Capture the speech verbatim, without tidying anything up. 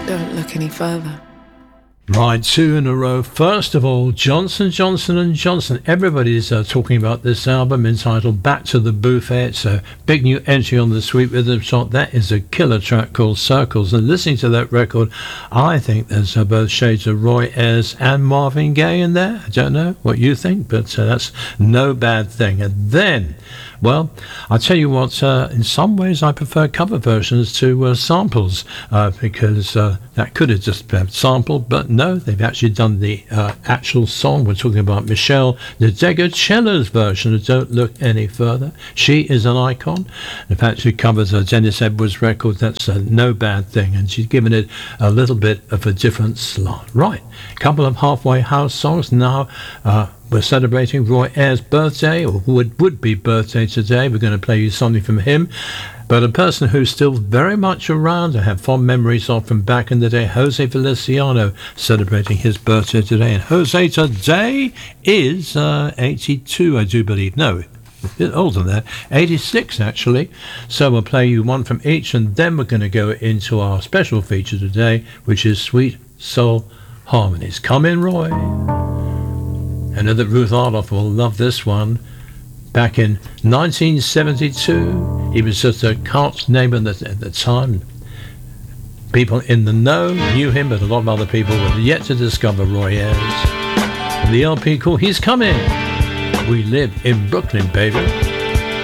Don't look any further. Right, two in a row. First of all, Johnson, Johnson and Johnson. Everybody's uh, talking about this album entitled Back to the Buffet. It's a big new entry on the Sweet Rhythm chart. That is a killer track called Circles. And listening to that record, I think there's uh, both shades of Roy Ayers and Marvin Gaye in there. I don't know what you think, but uh, that's no bad thing. And then, well, I'll tell you what, uh, in some ways I prefer cover versions to uh, samples uh, because uh, that could have just been sampled, but no, they've actually done the uh, actual song. We're talking about Michelle Ndegeocello's version of Don't Look Any Further. She is an icon. In fact, she covers a Dennis Edwards record. That's uh, no bad thing, and she's given it a little bit of a different slant. Right, a couple of halfway house songs now. Uh, We're celebrating Roy Ayers' birthday, or would, would be birthday today. We're going to play you something from him. But a person who's still very much around, I have fond memories of from back in the day, Jose Feliciano, celebrating his birthday today. And Jose today is uh, eighty-two, I do believe. No, a bit older than that. eighty-six, actually. So we'll play you one from each, and then we're going to go into our special feature today, which is Sweet Soul Harmonies. Come in, Roy. I know that Ruth Arloff will love this one. Back in nineteen seventy-two, he was just a cult name at the, at the time. People in the know knew him, but a lot of other people were yet to discover Roy Ayers. The L P called He's Coming. We live in Brooklyn, baby.